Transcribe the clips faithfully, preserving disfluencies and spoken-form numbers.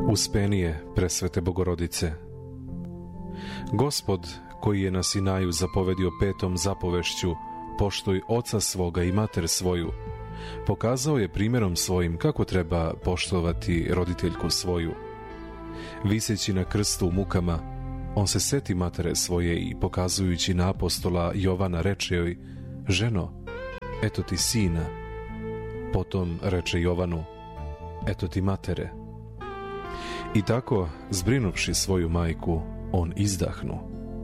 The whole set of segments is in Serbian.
Uspenije, presvete Bogorodice. Gospod, koji je na Sinaju zapovedio petom zapovešću, poštuj oca svoga i mater svoju, pokazao je primjerom svojim kako treba poštovati roditeljku svoju. Viseći na krstu u mukama, on se seti matere svoje i pokazujući na apostola Jovana reče joj: ženo, eto ti sina. Potom reče Jovanu: eto ti matere. I tako, zbrinuvši svoju majku, on izdahnu.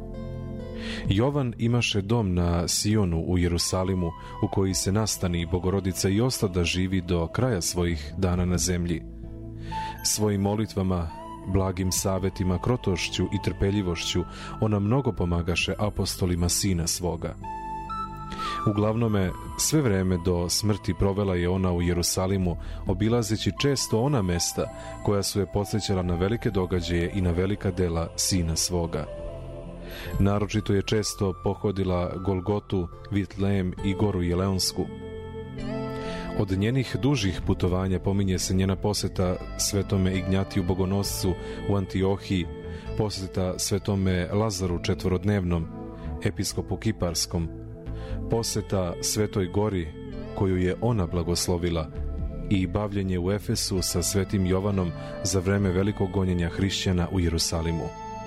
Jovan imaše dom na Sionu u Jerusalimu, u koji se nastani Bogorodica i osta da živi do kraja svojih dana na zemlji. Svojim molitvama, blagim savetima, krotošću i trpeljivošću ona mnogo pomagaše apostolima sina svoga. Uglavnome, sve vreme do smrti provela je ona u Jerusalimu, obilazeći često ona mesta koja su je podsjećala na velike događaje i na velika dela sina svoga. Naročito je često pohodila Golgotu, Vitlejem i Goru Jeleonsku. Od njenih dužih putovanja pominje se njena poseta svetome Ignjatiju Bogonoscu u Antiohiji, poseta svetome Lazaru četvorodnevnom, episkopu Kiparskom, poseta Svetoj Gori koju je ona blagoslovila i bavljenje u Efesu sa svetim Jovanom za vreme velikog gonjenja hrišćana u Jerusalimu.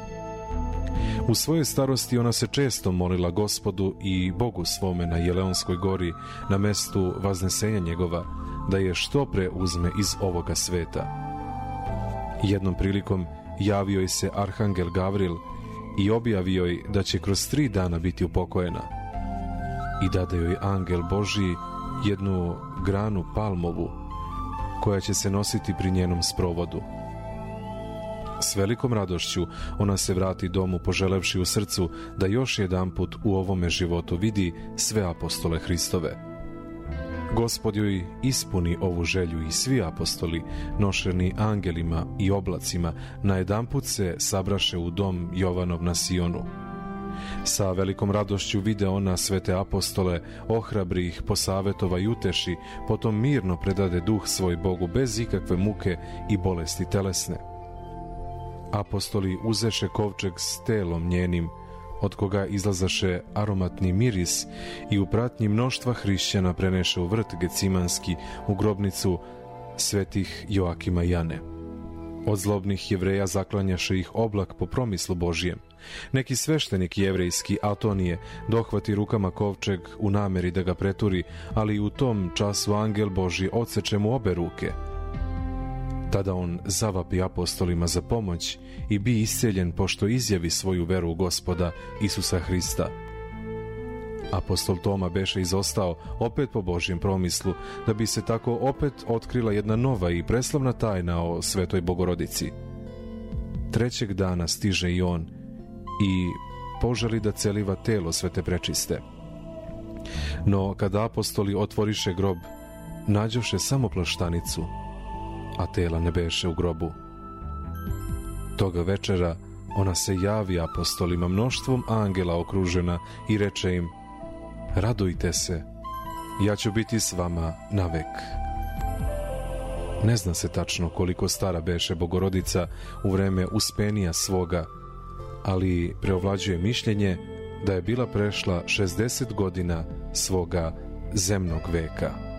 U svojoj starosti ona se često molila Gospodu i Bogu svome na Jeleonskoj gori, na mestu vaznesenja njegova, da je što pre uzme iz ovoga sveta. Jednom prilikom javio joj se arhangel Gavril i objavio joj da će kroz tri dana biti upokojena. I dade joj angel Božji jednu granu palmovu koja će se nositi pri njenom sprovodu. S velikom radošću ona se vrati domu, poželevši u srcu da još jedanput u ovome životu vidi sve apostole Hristove. Gospod joj ispuni ovu želju i svi apostoli, nošeni angelima i oblacima, najedanput se sabraše u dom Jovanov na Sionu. Sa velikom radošću vide ona svete apostole, ohrabri ih, posavetova i uteši, potom mirno predade duh svoj Bogu bez ikakve muke i bolesti telesne. Apostoli uzeše kovčeg s telom njenim, od koga izlazaše aromatni miris, i u pratnji mnoštva hrišćana preneše u vrt Gecimanski, u grobnicu svetih Joakima i Jane. Od zlobnih Jevreja zaklanjaše ih oblak po promislu Božijem. Neki sveštenik jevrejski, Atonije, dohvati rukama kovčeg u nameri da ga preturi, ali u tom času angel Božji odseče mu obe ruke. Tada on zavapi apostolima za pomoć i bi isceljen, pošto izjavi svoju veru u Gospoda Isusa Hrista. Apostol Toma beše izostao opet po Božjem promislu, da bi se tako opet otkrila jedna nova i preslavna tajna o svetoj Bogorodici. Trećeg dana stiže i on i poželi da celiva telo svete prečiste. No kada apostoli otvoriše grob, nađoše samo plaštanicu, a tela ne beše u grobu. Toga večera ona se javi apostolima mnoštvom angela okružena i reče im: radujte se, ja ću biti s vama navek. Ne zna se tačno koliko stara beše Bogorodica u vreme uspenija svoga, ali preovlađuje mišljenje da je bila prešla šezdeset godina svoga zemnog veka.